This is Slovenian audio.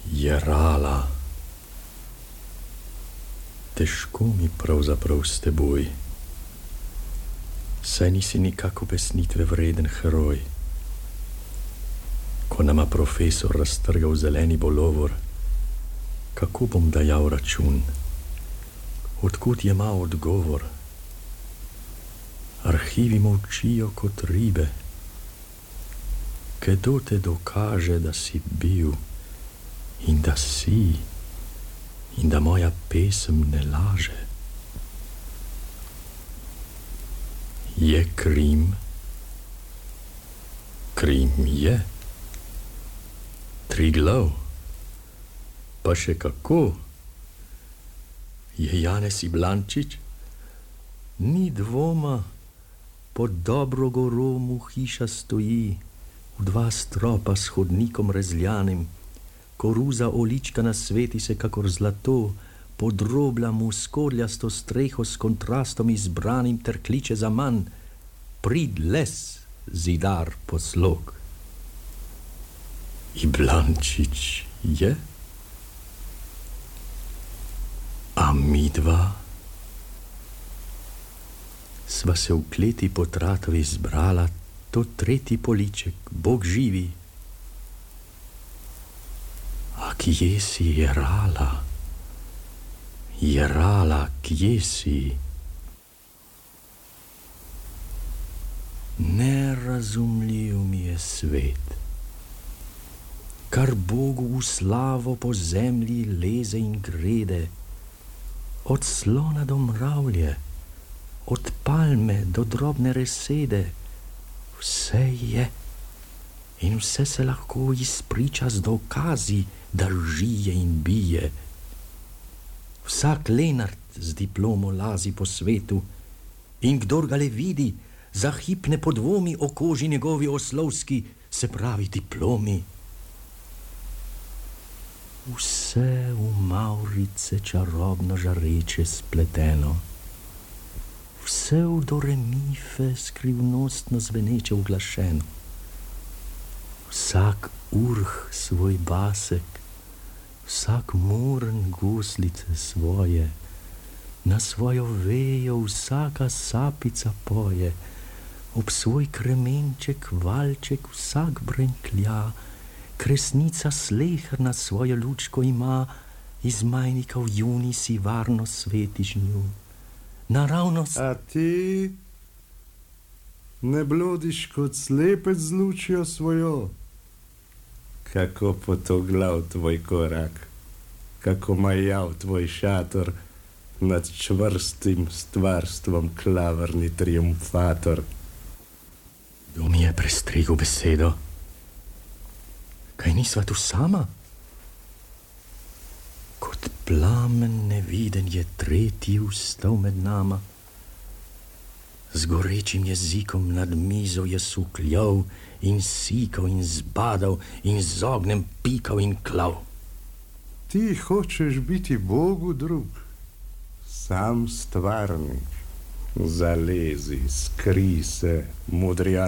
Jerala. Težko mi pravzaprav s teboj. Saj nisi nikako pesnitve vreden heroj. Ko nama profesor raztrgal zeleni bolovor, kako bom dajal račun? Odkud je mal odgovor? Arhivi molčijo kot ribe. Kdo te dokaže, da si bil in da si in da moja pesem ne laže? Je Krim? Krim je. Triglav? Pa še kako? Je Janez Iblančič? Ni dvoma, pod dobro goro mu hiša stoji, v dva stropa s hodnikom rezljanim, koruza olička na sveti se kakor zlato, podroblja mu skorljasto streho s kontrastom izbranim ter kliče za manj: prid les, zidar poslog. Iblančič je? A midva sva se v kleti po tratovi zbrala, to tretji poliček, Bog živi. A kje si, Jerala? Jerala, kje si? Nerazumljiv mi je svet, kar Bogu v slavo po zemlji leze in grede, od slona do mravlje, od palme do drobne resede, vse je in vse se lahko izpriča z dokazi, da žije in bije. Vsak Lenart z diplomo lazi po svetu in kdor ga le vidi, za hip ne podvomi o koži njegovi oslovski, se pravi diplomi. Vse v mavrice čarobno žareče spleteno, vse v doremife skrivnostno zveneče uglašeno. Vsak urh svoj basek, vsak murn guslice svoje, na svojo vejo vsaka sapica poje, ob svoj kremenček, valček vsak brenklja, kresnica sleherna svojo lučko ima, iz majnika v juni si varno svetiš nju. Naravnost... A ti ne blodiš kot slepec z lučjo svojo? Kako potoglav tvoj korak, kako majav tvoj šator, nad čvrstim stvarstvom klavrni triumfator. Kdo mi je prestregel besedo? Kaj nisva tu sama? Kot plamen neviden je tretji vstal med nama. Z gorečim jezikom nad mizo je sukljal in sikal in zbadal in z ognjem pikal in klav. Ti hočeš biti Bogu drug, sam stvarnik. Zalezi, skri se, modrija